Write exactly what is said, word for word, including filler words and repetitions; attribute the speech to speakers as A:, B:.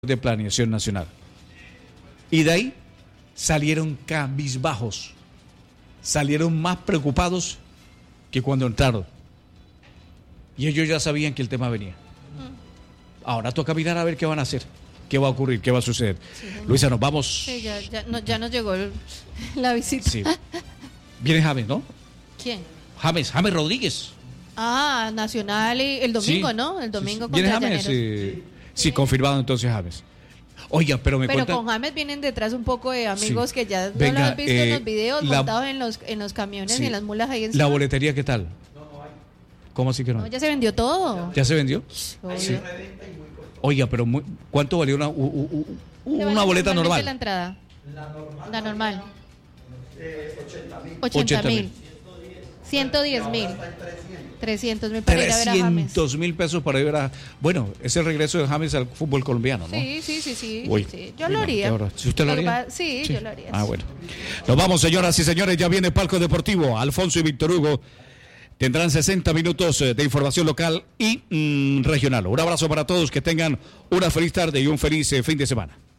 A: de Planeación Nacional. Y de ahí salieron cabizbajos, salieron más preocupados que cuando entraron. Y ellos ya sabían que el tema venía. Ahora toca mirar a ver qué van a hacer, qué va a ocurrir, qué va a suceder. Sí, Luisa, nos vamos.
B: Sí, ya, ya, no, ya nos llegó el, la visita.
A: Sí. Viene James, ¿no?
B: ¿Quién?
A: James, James Rodríguez.
B: Ah, Nacional y el domingo,
A: Sí.
B: ¿no? El domingo
A: Sí.
B: contra
A: ¿Viene James?
B: Llaneros.
A: Sí. Sí, confirmado entonces James. Oiga, pero me
B: Pero
A: cuenta...
B: con James vienen detrás un poco de amigos
A: Sí.
B: que ya no
A: Venga,
B: lo has visto
A: eh,
B: en los videos
A: la-
B: montados en los en los camiones
A: Sí.
B: y en las mulas ahí
A: ¿La
B: encima.
A: boletería qué tal? ¿Cómo así que no?
B: No, ya se vendió todo.
A: ¿Ya se vendió?
B: Obvio.
A: Sí. Oiga, pero muy- ¿cuánto valió una, u- u- u-
B: ¿Te
A: una
B: vale
A: boleta
B: normalmente
A: normal?
B: La entrada. La normal.
A: ochenta
B: ochenta
A: mil.
B: mil. ciento diez mil. trescientos mil para ir a ver a James.
A: trescientos mil pesos para ir a... Bueno, es el regreso de James al fútbol colombiano, ¿no?
B: Sí, sí, sí, sí.
A: Uy.
B: sí. Yo
A: Uy,
B: lo
A: no,
B: haría.
A: qué horror. ¿Sí, usted lo
B: Pero
A: haría?
B: va- Sí,
A: Sí.
B: yo lo haría.
A: Ah, bueno. Nos vamos, señoras y señores. Ya viene Palco Deportivo. Alfonso y Víctor Hugo tendrán sesenta minutos eh, de información local y mm, regional. Un abrazo para todos. Que tengan una feliz tarde y un feliz eh, fin de semana.